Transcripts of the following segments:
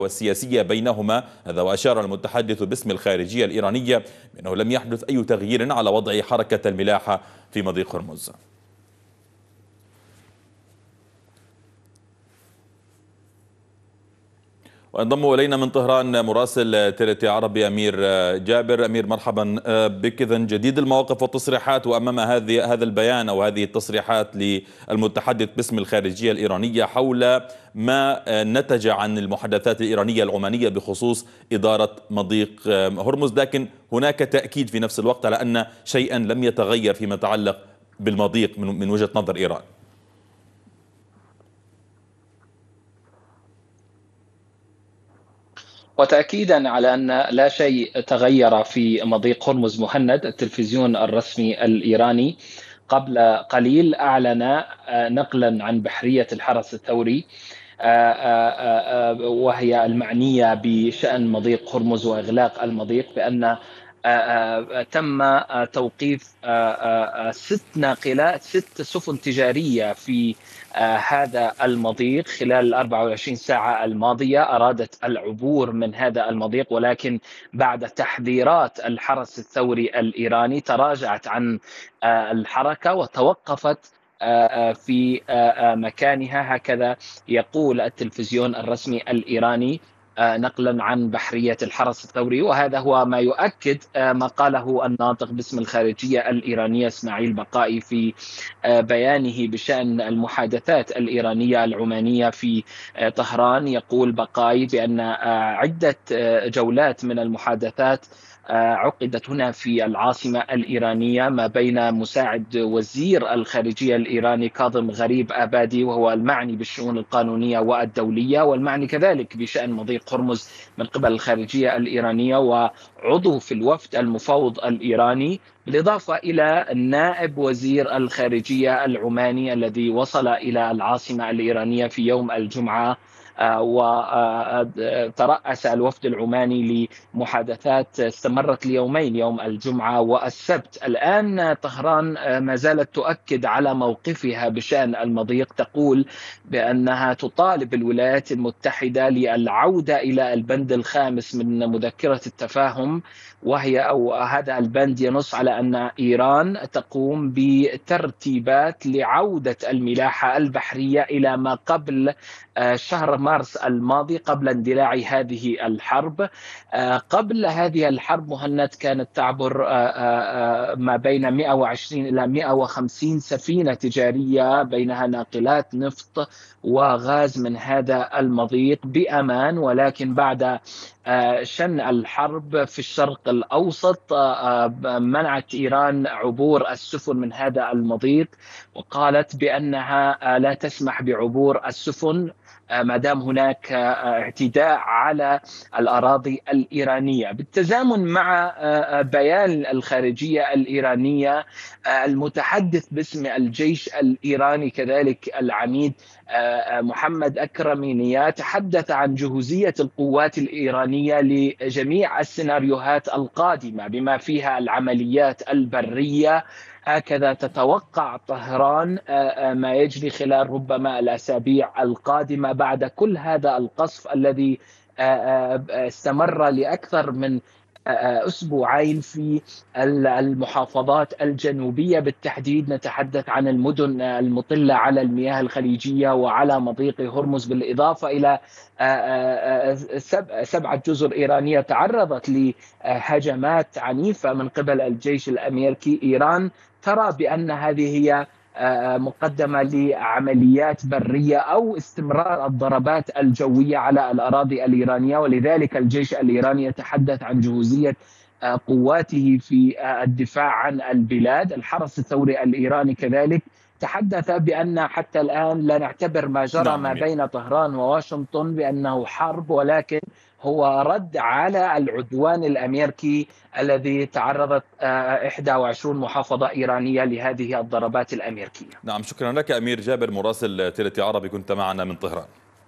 والسياسية بينهما هذا. وأشار المتحدث باسم الخارجية الإيرانية بأنه لم يحدث أي تغيير على وضع حركة الملاحة في مضيق هرمز. وانضم إلينا من طهران مراسل تلتي عربي أمير جابر. أمير، مرحبا بك. إذن جديد المواقف والتصريحات، وأمام هذا البيان أو هذه التصريحات للمتحدث باسم الخارجية الإيرانية حول ما نتج عن المحادثات الإيرانية العمانية بخصوص إدارة مضيق هرمز، لكن هناك تأكيد في نفس الوقت على أن شيئا لم يتغير فيما يتعلق بالمضيق من وجهة نظر إيران. وتأكيدا على أن لا شيء تغير في مضيق هرمز مهند، التلفزيون الرسمي الإيراني قبل قليل أعلن نقلا عن بحرية الحرس الثوري وهي المعنية بشأن مضيق هرمز وإغلاق المضيق بأن تم توقيف 6 سفن تجارية في هذا المضيق خلال 24 ساعة الماضية، أرادت العبور من هذا المضيق، ولكن بعد تحذيرات الحرس الثوري الإيراني تراجعت عن الحركة وتوقفت في مكانها. هكذا يقول التلفزيون الرسمي الإيراني نقلا عن بحرية الحرس الثوري، وهذا هو ما يؤكد ما قاله الناطق باسم الخارجية الإيرانية إسماعيل بقائي في بيانه بشأن المحادثات الإيرانية العمانية في طهران. يقول بقائي بأن عدة جولات من المحادثات عقدت هنا في العاصمة الإيرانية ما بين مساعد وزير الخارجية الإيراني كاظم غريب آبادي، وهو المعني بالشؤون القانونية والدولية والمعني كذلك بشأن مضيق هرمز من قبل الخارجية الإيرانية، وعضو في الوفد المفوض الإيراني، بالإضافة إلى نائب وزير الخارجية العماني الذي وصل إلى العاصمة الإيرانية في يوم الجمعة، وترأس الوفد العماني لمحادثات استمرت ليومين، يوم الجمعة والسبت. الآن طهران ما زالت تؤكد على موقفها بشأن المضيق، تقول بأنها تطالب الولايات المتحدة للعودة إلى البند الخامس من مذكرة التفاهم، أو هذا البند ينص على أن إيران تقوم بترتيبات لعودة الملاحة البحرية إلى ما قبل شهر مارس الماضي، قبل اندلاع هذه الحرب. قبل هذه الحرب مهند كانت تعبر ما بين 120 إلى 150 سفينة تجارية بينها ناقلات نفط وغاز من هذا المضيق بأمان، ولكن بعد شن الحرب في الشرق الأوسط منعت إيران عبور السفن من هذا المضيق، وقالت بأنها لا تسمح بعبور السفن ما دام هناك اعتداء على الأراضي الإيرانية. بالتزامن مع بيان الخارجية الإيرانية، المتحدث باسم الجيش الإيراني كذلك العميد محمد أكرمينيا تحدث عن جهوزية القوات الإيرانية لجميع السيناريوهات القادمة بما فيها العمليات البرية. هكذا تتوقع طهران ما يجري خلال ربما الأسابيع القادمة بعد كل هذا القصف الذي استمر لأكثر من أسبوعين في المحافظات الجنوبية بالتحديد. نتحدث عن المدن المطلة على المياه الخليجية وعلى مضيق هرمز، بالإضافة إلى 7 جزر إيرانية تعرضت لهجمات عنيفة من قبل الجيش الأمريكي. إيران ترى بأن هذه هي مقدمة لعمليات برية أو استمرار الضربات الجوية على الأراضي الإيرانية، ولذلك الجيش الإيراني يتحدث عن جهوزية قواته في الدفاع عن البلاد. الحرس الثوري الإيراني كذلك تحدث بأن حتى الآن لا نعتبر ما جرى ما بين طهران وواشنطن بأنه حرب، ولكن هو رد على العدوان الأمريكي الذي تعرضت 21 محافظة إيرانية لهذه الضربات الأمريكية. نعم، شكرا لك أمير جابر مراسل تلتي عربي، كنت معنا من طهران.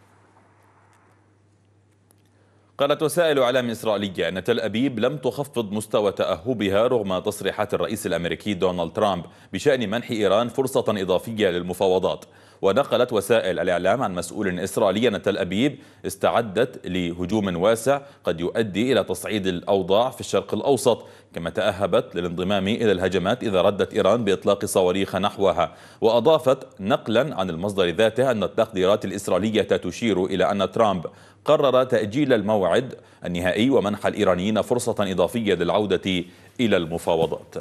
قالت وسائل إعلام إسرائيلية أن تل أبيب لم تخفض مستوى تأهبها رغم تصريحات الرئيس الأمريكي دونالد ترامب بشأن منح إيران فرصة إضافية للمفاوضات. ونقلت وسائل الإعلام عن مسؤول إسرائيلي أن تل أبيب استعدت لهجوم واسع قد يؤدي إلى تصعيد الأوضاع في الشرق الأوسط، كما تأهبت للانضمام إلى الهجمات إذا ردت إيران بإطلاق صواريخ نحوها. وأضافت نقلا عن المصدر ذاته أن التقديرات الإسرائيلية تشير إلى أن ترامب قرر تأجيل الموعد النهائي ومنح الإيرانيين فرصة إضافية للعودة إلى المفاوضات.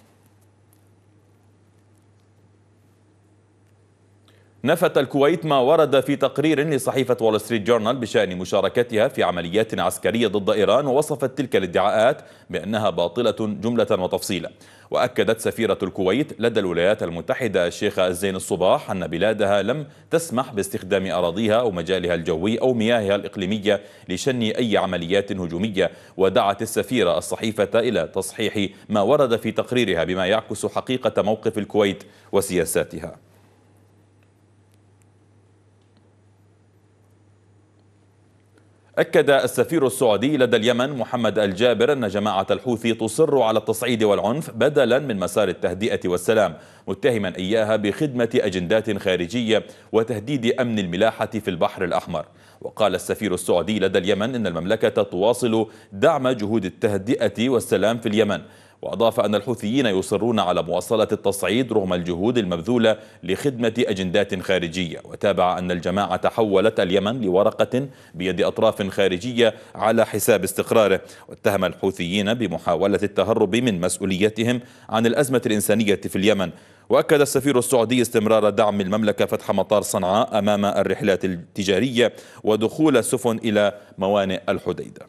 نفت الكويت ما ورد في تقرير لصحيفة وول ستريت جورنال بشأن مشاركتها في عمليات عسكرية ضد إيران، ووصفت تلك الادعاءات بأنها باطلة جملة وتفصيلا. وأكدت سفيرة الكويت لدى الولايات المتحدة الشيخة زين الصباح أن بلادها لم تسمح باستخدام أراضيها أو مجالها الجوي أو مياهها الإقليمية لشن أي عمليات هجومية. ودعت السفيرة الصحيفة إلى تصحيح ما ورد في تقريرها بما يعكس حقيقة موقف الكويت وسياساتها. أكد السفير السعودي لدى اليمن محمد الجابر أن جماعة الحوثي تصر على التصعيد والعنف بدلا من مسار التهدئة والسلام، متهما إياها بخدمة أجندات خارجية وتهديد أمن الملاحة في البحر الأحمر. وقال السفير السعودي لدى اليمن أن المملكة تواصل دعم جهود التهدئة والسلام في اليمن. وأضاف أن الحوثيين يصرون على مواصلة التصعيد رغم الجهود المبذولة لخدمة أجندات خارجية. وتابع أن الجماعة حولت اليمن لورقة بيد أطراف خارجية على حساب استقراره، واتهم الحوثيين بمحاولة التهرب من مسؤوليتهم عن الأزمة الإنسانية في اليمن. وأكد السفير السعودي استمرار دعم المملكة فتح مطار صنعاء أمام الرحلات التجارية ودخول السفن إلى موانئ الحديدة.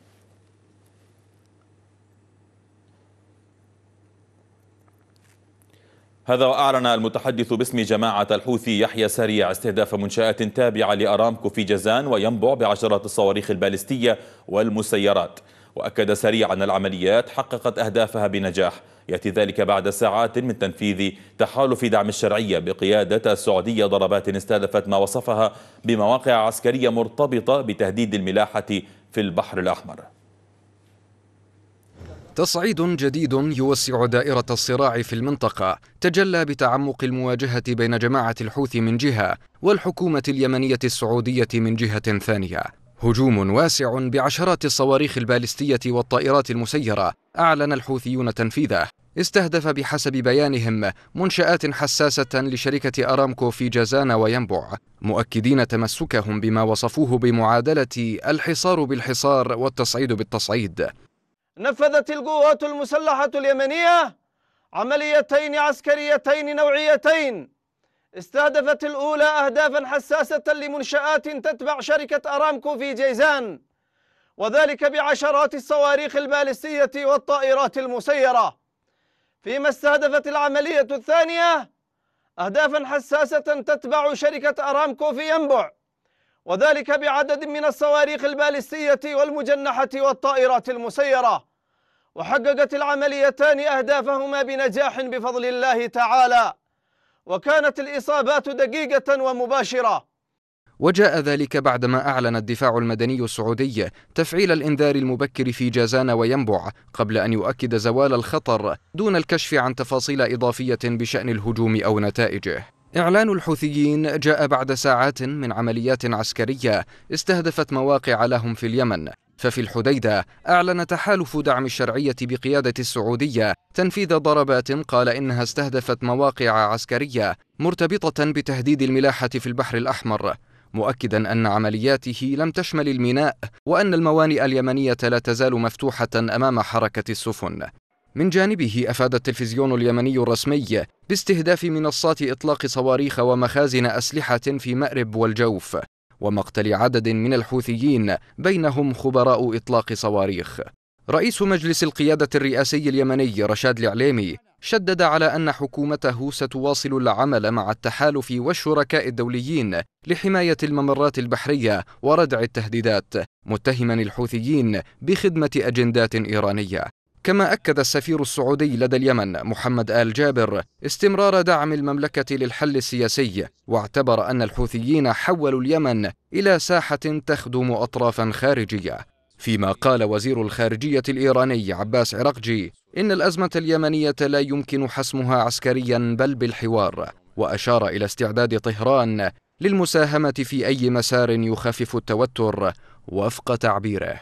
هذا وأعلن المتحدث باسم جماعة الحوثي يحيى سريع استهداف منشآت تابعة لأرامكو في جازان وينبع بعشرات الصواريخ البالستية والمسيرات. وأكد سريع أن العمليات حققت أهدافها بنجاح، يأتي ذلك بعد ساعات من تنفيذ تحالف دعم الشرعية بقيادة السعودية ضربات استهدفت ما وصفها بمواقع عسكرية مرتبطة بتهديد الملاحة في البحر الأحمر. تصعيد جديد يوسع دائرة الصراع في المنطقة تجلى بتعمق المواجهة بين جماعة الحوثي من جهة والحكومة اليمنية السعودية من جهة ثانية. هجوم واسع بعشرات الصواريخ البالستية والطائرات المسيرة أعلن الحوثيون تنفيذه، استهدف بحسب بيانهم منشآت حساسة لشركة أرامكو في جازان وينبع، مؤكدين تمسكهم بما وصفوه بمعادلة الحصار بالحصار والتصعيد بالتصعيد. نفذت القوات المسلحة اليمنية عمليتين عسكريتين نوعيتين، استهدفت الأولى أهدافا حساسة لمنشآت تتبع شركة أرامكو في جيزان، وذلك بعشرات الصواريخ البالستية والطائرات المسيرة. فيما استهدفت العملية الثانية أهدافا حساسة تتبع شركة أرامكو في ينبع، وذلك بعدد من الصواريخ البالستية والمجنحة والطائرات المسيرة. وحققت العمليتان أهدافهما بنجاح بفضل الله تعالى، وكانت الإصابات دقيقة ومباشرة. وجاء ذلك بعدما أعلن الدفاع المدني السعودي تفعيل الإنذار المبكر في جازان وينبع قبل أن يؤكد زوال الخطر دون الكشف عن تفاصيل إضافية بشأن الهجوم أو نتائجه. إعلان الحوثيين جاء بعد ساعات من عمليات عسكرية استهدفت مواقع لهم في اليمن. ففي الحديدة أعلن تحالف دعم الشرعية بقيادة السعودية تنفيذ ضربات قال إنها استهدفت مواقع عسكرية مرتبطة بتهديد الملاحة في البحر الأحمر، مؤكدا أن عملياته لم تشمل الميناء وأن الموانئ اليمنية لا تزال مفتوحة أمام حركة السفن. من جانبه أفاد التلفزيون اليمني الرسمي باستهداف منصات إطلاق صواريخ ومخازن أسلحة في مأرب والجوف، ومقتل عدد من الحوثيين بينهم خبراء إطلاق صواريخ. رئيس مجلس القيادة الرئاسي اليمني رشاد العليمي شدد على أن حكومته ستواصل العمل مع التحالف والشركاء الدوليين لحماية الممرات البحرية وردع التهديدات، متهما الحوثيين بخدمة أجندات إيرانية. كما أكد السفير السعودي لدى اليمن محمد آل جابر استمرار دعم المملكة للحل السياسي، واعتبر أن الحوثيين حولوا اليمن إلى ساحة تخدم أطرافا خارجية. فيما قال وزير الخارجية الإيراني عباس عراقجي إن الأزمة اليمنية لا يمكن حسمها عسكريا بل بالحوار، وأشار إلى استعداد طهران للمساهمة في أي مسار يخفف التوتر وفق تعبيره.